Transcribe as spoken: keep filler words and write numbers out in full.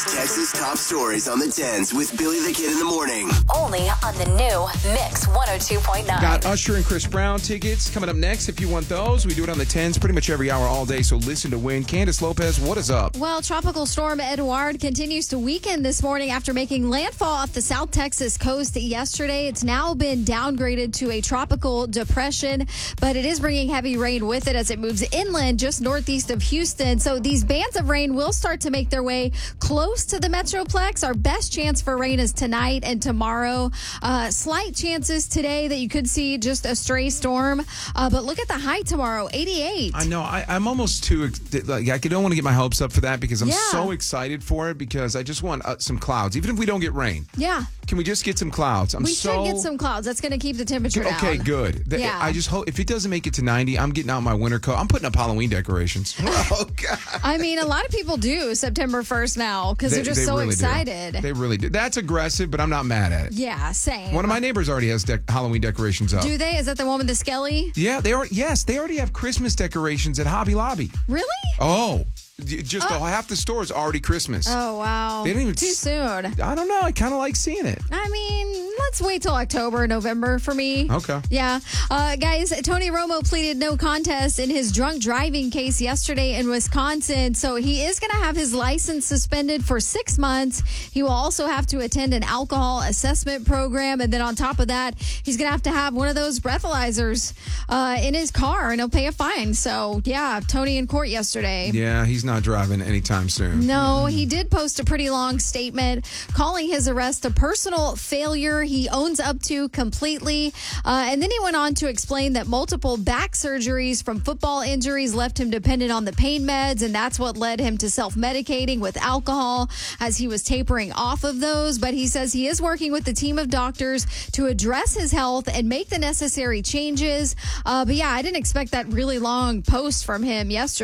Texas top stories on the tens with Billy the Kid in the morning. Only on the new Mix one oh two point nine. Got Usher and Chris Brown tickets coming up next. If you want those, we do it on the tens pretty much every hour all day, so listen to win. Candace Lopez, what is up? Well, Tropical Storm Edouard continues to weaken this morning after making landfall off the South Texas coast yesterday. It's now been downgraded to a tropical depression, but it is bringing heavy rain with it as it moves inland just northeast of Houston. So these bands of rain will start to make their way close to the Metroplex. Our best chance for rain is tonight and tomorrow. Uh, slight chances today that you could see just a stray storm, uh, but look at the high tomorrow, eighty-eight. I know. I, I'm almost too, like, I don't want to get my hopes up for that because I'm Yeah. so excited for it because I just want uh, some clouds, even if we don't get rain. Yeah. Can we just get some clouds? I'm We so... should get some clouds. That's going to keep the temperature down. Okay, good. The- Yeah. I just hope if it doesn't make it to ninety, I'm getting out my winter coat. I'm putting up Halloween decorations. Oh, God. I mean, a lot of people do September first now because They- they're just they so really do. excited. They really do. That's aggressive, but I'm not mad at it. Yeah, same. One of my neighbors already has de- Halloween decorations up. Do they? Is that the one with the skelly? Yeah, they are. Yes, they already have Christmas decorations at Hobby Lobby. Really? Oh, d- just oh. half the store is already Christmas. Oh, wow. They didn't even Too s- soon. I don't know. I kind of like seeing it. I mean, let's wait till October, November for me. Okay. Yeah. Uh, guys, Tony Romo pleaded no contest in his drunk driving case yesterday in Wisconsin. So he is going to have his license suspended for six months. He will also have to attend an alcohol assessment program. And then on top of that, he's going to have to have one of those breathalyzers uh, in his car and he'll pay a fine. So, yeah, Tony in court yesterday. Yeah, he's not driving anytime soon. No, he did post a pretty long statement calling his arrest a personal failure he owns up to completely. Uh, and then he went on to explain that multiple back surgeries from football injuries left him dependent on the pain meds, and that's what led him to self-medicating with alcohol as he was tapering off of those. But he says he is working with a team of doctors to address his health and make the necessary changes. Uh, but yeah, I didn't expect that really long post from him yesterday.